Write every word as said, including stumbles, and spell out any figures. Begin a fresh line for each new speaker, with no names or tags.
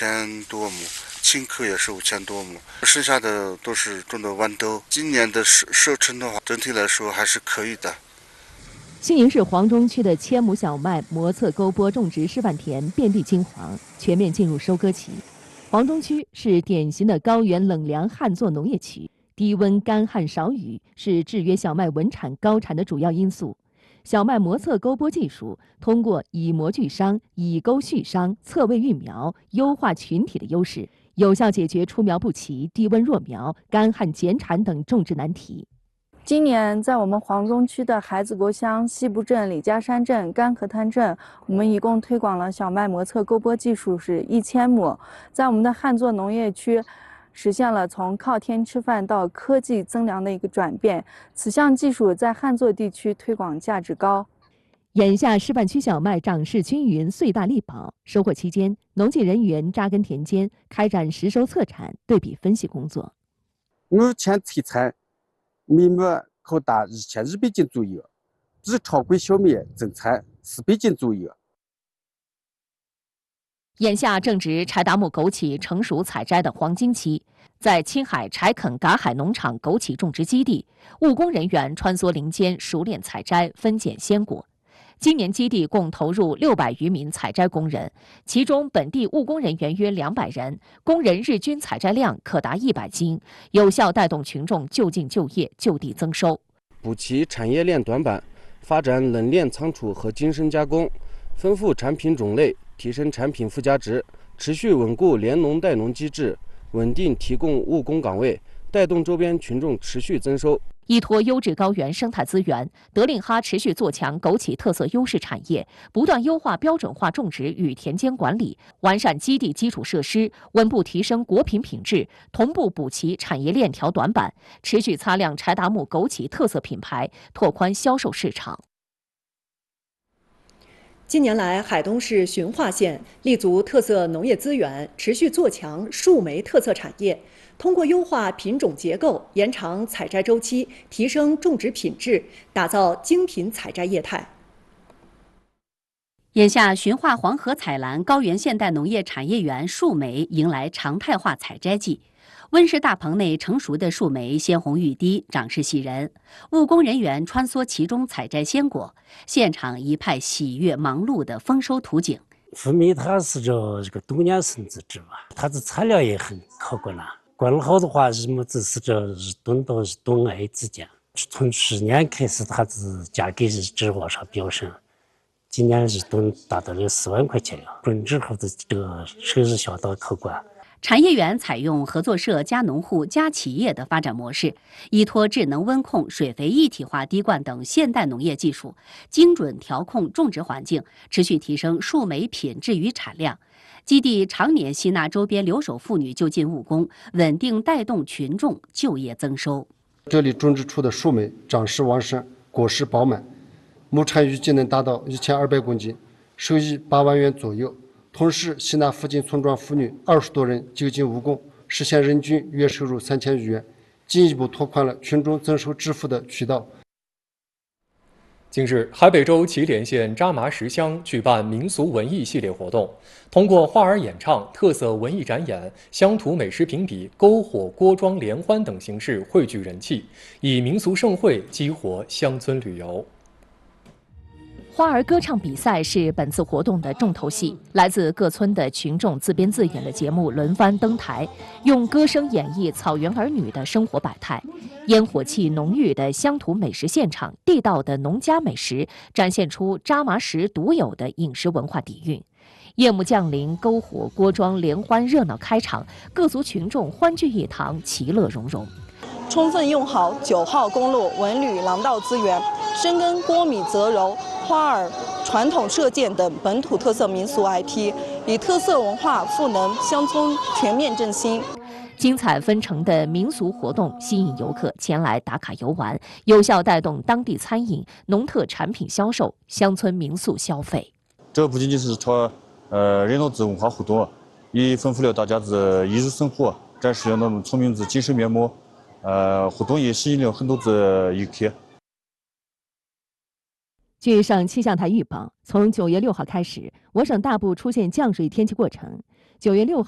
千多亩，青稞也是五千多亩，剩下的都是种的豌豆。今年的收收成的话，整体来说还是可以的。
新营市黄中区的千亩小麦磨侧沟播种植示范田遍地金黄，全面进入收割期。黄中区是典型的高原冷凉旱作农业区，低温干旱少雨是制约小麦稳产高产的主要因素。小麦磨侧沟播技术通过以磨俱伤、以沟蓄伤、侧位育苗，优化群体的优势，有效解决出苗不齐、低温弱苗、干旱减产等种植难题。
今年在我们黄中区的孩子国乡、西部镇、李家山镇、干河滩镇，我们一共推广了小麦磨侧沟播技术是一千亩，在我们的旱作农业区，实现了从靠天吃饭到科技增粮的一个转变。此项技术在旱作地区推广价值高。
眼下示范区小麦长势均匀，穗大力薄。收获期间，农技人员扎根田间，开展实收测产、对比分析工作。
目前推产每亩可达一千二百斤左右，比常规小麦增产四百斤左右。
眼下正值柴达木枸杞成熟采摘的黄金期，在青海柴垦嘎海农场枸杞种植基地，务工人员穿梭林间，熟练采摘、分拣鲜果。今年基地共投入六百余名采摘工人，其中本地务工人员约两百人，工人日均采摘量可达一百斤，有效带动群众就近就业、就地增收。
补齐产业链短板，发展冷链仓储和精深加工，丰富产品种类，提升产品附加值，持续稳固联农带农机制，稳定提供务工岗位，带动周边群众持续增收。
依托优质高原生态资源，德令哈持续做强枸杞特色优势产业，不断优化标准化种植与田间管理，完善基地基础设施，稳步提升果品品质，同步补齐产业链条短板，持续擦亮柴达木枸杞特色品牌，拓宽销售市场。
近年来，海东市循化县立足特色农业资源，持续做强树莓特色产业。通过优化品种结构、延长采摘周期、提升种植品质，打造精品采摘业态。
眼下，循化黄河采蓝高原现代农业产业园树莓迎来常态化采摘季。温室大棚内成熟的树莓鲜红欲滴，长势喜人。务工人员穿梭其中采摘鲜果，现场一派喜悦忙碌的丰收图景。
树莓它是这这个多年生之植嘛，它的产量也很可观了。管好的话，什么只是这日冬到日冬挨之间，从去年开始，它是价格是直往上飙升，今年日冬达到了四万块钱了，本质后的这个收入相当可观。
产业园采用合作社加农户加企业的发展模式，依托智能温控、水肥一体化滴灌等现代农业技术，精准调控种植环境，持续提升树莓品质与产量。基地常年吸纳周边留守妇女就近务工，稳定带动群众就业增收。
这里种植出的树莓长势旺盛，果实饱满，亩产预计能达到一千二百公斤，收益八万元左右。同时，吸纳附近村庄妇女二十多人就近务工，实现人均月收入三千余元，进一步拓宽了群众增收致富的渠道。
近日，海北州祁连县扎麻石乡举办民俗文艺系列活动，通过花儿演唱、特色文艺展演、乡土美食评比、篝火锅庄联欢等形式汇聚人气，以民俗盛会激活乡村旅游。
花儿歌唱比赛是本次活动的重头戏，来自各村的群众自编自演的节目轮番登台，用歌声演绎草原儿女的生活百态，烟火气浓郁的乡土美食现场，地道的农家美食，展现出扎麻石独有的饮食文化底蕴。夜幕降临，篝火锅庄联欢热闹开场，各族群众欢聚一堂，其乐融融。
充分用好九号公路文旅廊道资源，深耕锅米择柔、花儿、传统射箭等本土特色民俗 I P， 以特色文化赋能乡村全面振兴。
精彩纷呈的民俗活动吸引游客前来打卡游玩，有效带动当地餐饮、农特产品销售、乡村民宿消费。
这不仅仅是和呃人农子文化互动，也丰富了大家子一日生活，展示了我们村民子精神面貌。呃，活动也吸引了很多的游客。
据省气象台预报，从九月六号开始，我省大部出现降水天气过程。九月六号。